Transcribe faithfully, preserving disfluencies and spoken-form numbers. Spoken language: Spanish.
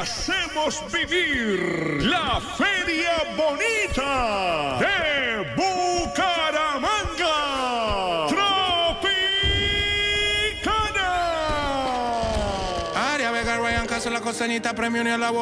hacemos vivir la Feria Bonita de Bucaramanga. Tropicana. Área Vega, Ryan Castro, la costeñita, premio ni a la voz.